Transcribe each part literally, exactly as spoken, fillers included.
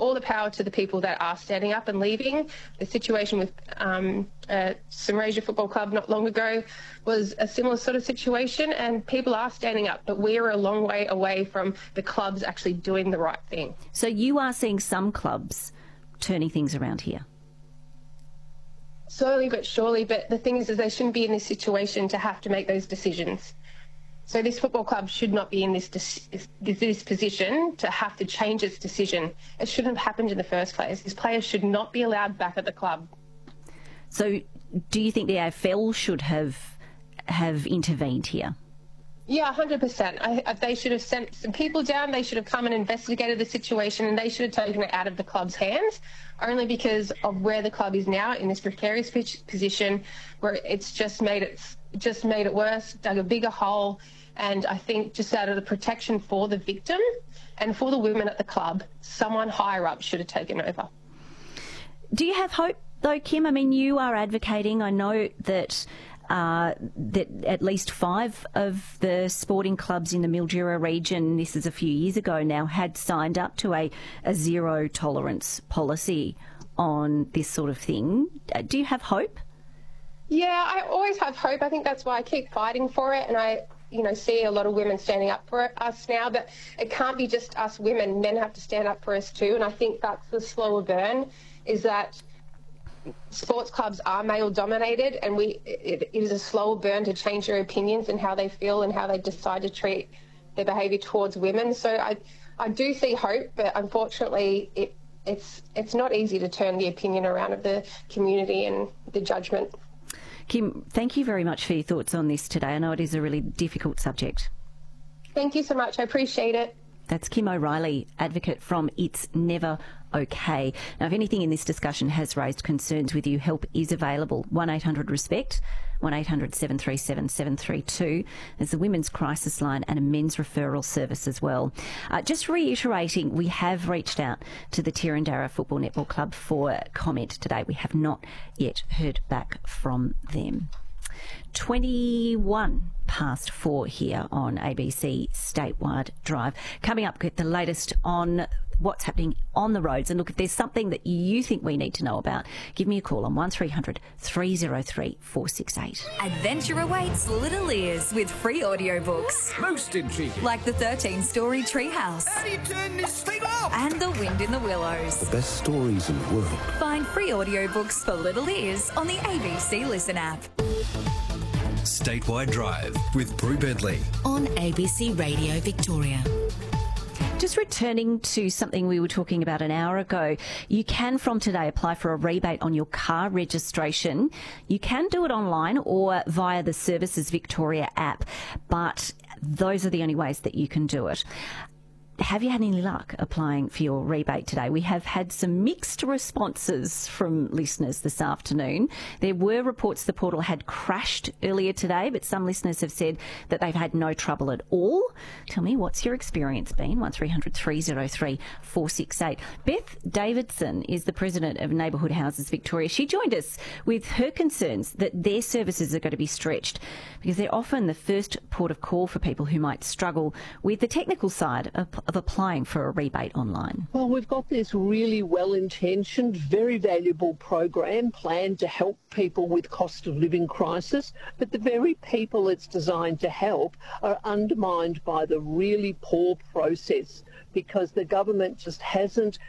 all the power to the people that are standing up and leaving. The situation with um, uh, Sunraysia Football Club not long ago was a similar sort of situation, and people are standing up, but we are a long way away from the clubs actually doing the right thing. So you are seeing some clubs turning things around here? Slowly but surely, but the thing is, is they shouldn't be in this situation to have to make those decisions. So this football club should not be in this this position to have to change its decision. It shouldn't have happened in the first place. These players should not be allowed back at the club. So do you think the A F L should have have intervened here? Yeah, one hundred percent. I, I, they should have sent some people down. They should have come and investigated the situation, and they should have taken it out of the club's hands, only because of where the club is now in this precarious position where it's just made it just made it worse, dug a bigger hole. And I think just out of the protection for the victim and for the women at the club, someone higher up should have taken over. Do you have hope, though, Kim? I mean, you are advocating. I know that uh, that at least five of the sporting clubs in the Mildura region, this is a few years ago now, had signed up to a, a zero tolerance policy on this sort of thing. Do you have hope? Yeah, I always have hope. I think that's why I keep fighting for it, and I you know, see a lot of women standing up for us now, but it can't be just us women. Men have to stand up for us too, and I think that's the slower burn, is that sports clubs are male-dominated, and we it, it is a slower burn to change their opinions and how they feel and how they decide to treat their behaviour towards women. So I, I do see hope, but unfortunately it, it's, it's not easy to turn the opinion around of the community and the judgment. Kim, thank you very much for your thoughts on this today. I know it is a really difficult subject. Thank you so much. I appreciate it. That's Kim O'Reilly, advocate from It's Never OK. Now, if anything in this discussion has raised concerns with you, help is available. one eight hundred RESPECT, one eight hundred seven three seven seven three two. There's a women's crisis line and a men's referral service as well. Uh, just reiterating, we have reached out to the Tirrandarra Football Netball Club for comment today. We have not yet heard back from them. twenty-one past four here on A B C Statewide Drive. Coming up, get the latest on what's happening on the roads. And look, if there's something that you think we need to know about, give me a call on one three hundred three oh three four six eight. Adventure awaits Little Ears with free audiobooks. Most intriguing. Like the thirteen-story Treehouse. How do you turn this thing off? And The Wind in the Willows. The best stories in the world. Find free audiobooks for Little Ears on the A B C Listen app. Statewide Drive with Brew Bentley on A B C Radio Victoria. Just returning to something we were talking about an hour ago, you can from today apply for a rebate on your car registration. You can do it online or via the Services Victoria app, but those are the only ways that you can do it. Have you had any luck applying for your rebate today? We have had some mixed responses from listeners this afternoon. There were reports the portal had crashed earlier today, but some listeners have said that they've had no trouble at all. Tell me, what's your experience been? one three hundred three oh three four six eight. Beth Davidson is the president of Neighbourhood Houses Victoria. She joined us with her concerns that their services are going to be stretched because they're often the first port of call for people who might struggle with the technical side of of applying for a rebate online. Well, we've got this really well-intentioned, very valuable program planned to help people with cost of living crisis, but the very people it's designed to help are undermined by the really poor process because the government just hasn't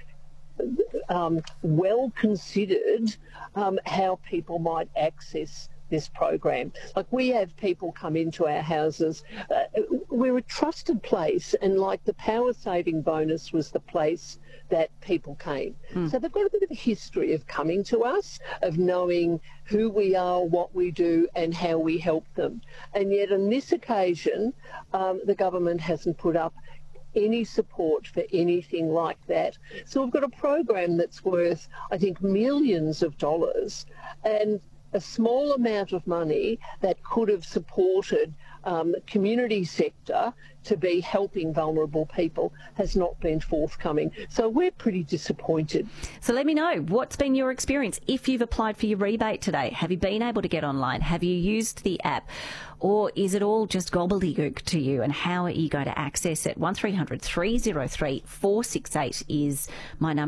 um, well considered um, how people might access this program. Like, we have people come into our houses. Uh, we're a trusted place, and like the power saving bonus was the place that people came. Mm. So they've got a bit of a history of coming to us, of knowing who we are, what we do, and how we help them. And yet on this occasion, um, the government hasn't put up any support for anything like that. So we've got a program that's worth, I think, millions of dollars, and a small amount of money that could have supported um, the community sector to be helping vulnerable people has not been forthcoming. So we're pretty disappointed. So let me know, what's been your experience if you've applied for your rebate today? Have you been able to get online? Have you used the app? Or is it all just gobbledygook to you, and how are you going to access it? one three hundred three oh three four six eight is my number.